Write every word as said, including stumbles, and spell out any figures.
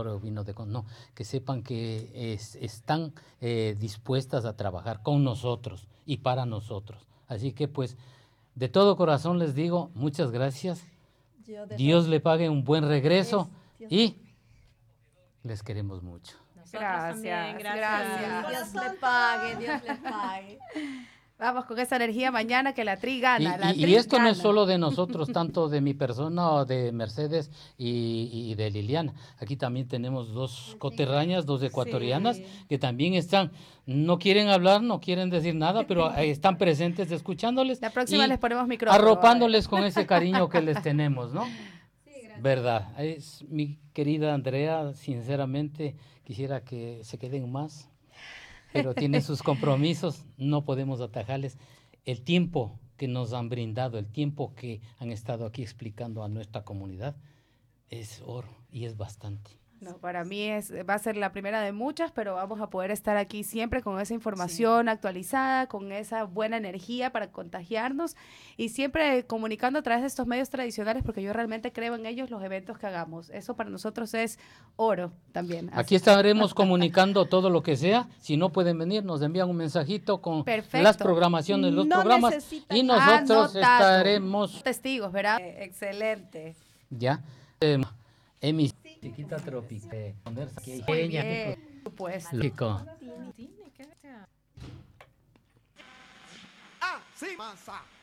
vino de con, no, que sepan que es, están eh, dispuestas a trabajar con nosotros y para nosotros. Así que pues de todo corazón les digo muchas gracias. Dios le pague un buen regreso y les queremos mucho. Gracias, también, gracias. gracias. Dios le pague, Dios le pague. Vamos con esa energía mañana que la Tri gana. Y, la y, tri y esto gana. no es solo de nosotros, tanto de mi persona o de Mercedes y, y de Liliana. Aquí también tenemos dos coterráneas, dos ecuatorianas, Sí. que también están, no quieren hablar, no quieren decir nada, pero están presentes escuchándoles. La próxima y les ponemos micrófono. arropándoles con ese cariño que les tenemos, ¿no? Verdad. Es, mi querida Andrea, sinceramente quisiera que se queden más, pero tienen sus compromisos, no podemos atajarles. El tiempo que nos han brindado, el tiempo que han estado aquí explicando a nuestra comunidad es oro y es bastante. No, para mí es, va a ser la primera de muchas, pero vamos a poder estar aquí siempre con esa información sí. actualizada, con esa buena energía para contagiarnos y siempre comunicando a través de estos medios tradicionales, porque yo realmente creo en ellos los eventos que hagamos. Eso para nosotros es oro también. Así. Aquí estaremos comunicando todo lo que sea. Si no pueden venir, nos envían un mensajito con Perfecto. las programaciones de los no programas y nosotros anotado. estaremos testigos, ¿verdad? Eh, excelente. Ya. Eh, Emis. Chiquita tropical. Muy bien, por supuesto. Lico. Tiene que ser. Ah, sí, masa.